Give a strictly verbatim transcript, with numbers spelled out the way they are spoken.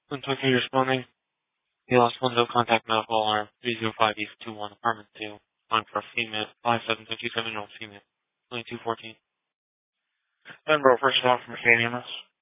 One twenty responding. The last one to contact medical alarm three zero five East two one apartment two. On for female five seven fifty seven year old female. twenty two fourteen. Member first off from Stadium.